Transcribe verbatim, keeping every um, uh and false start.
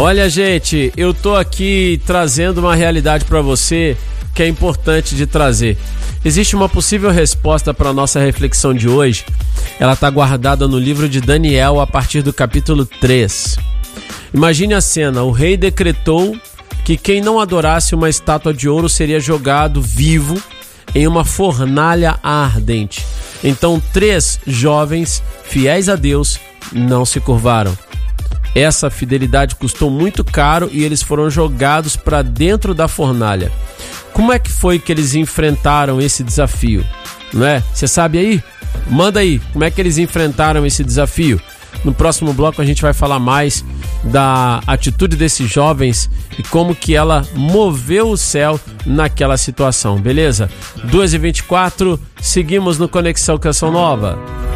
Olha, gente, eu tô aqui trazendo uma realidade para você que é importante de trazer. Existe uma possível resposta para a nossa reflexão de hoje. Ela está guardada no livro de Daniel, a partir do capítulo três. Imagine a cena: o rei decretou que quem não adorasse uma estátua de ouro seria jogado vivo em uma fornalha ardente. Então, três jovens fiéis a Deus não se curvaram. Essa fidelidade custou muito caro e eles foram jogados para dentro da fornalha. Como é que foi que eles enfrentaram esse desafio? Não é? Você sabe aí? Manda aí, como é que eles enfrentaram esse desafio? No próximo bloco a gente vai falar mais da atitude desses jovens e como que ela moveu o céu naquela situação, beleza? duas e vinte e quatro, seguimos no Conexão Canção Nova.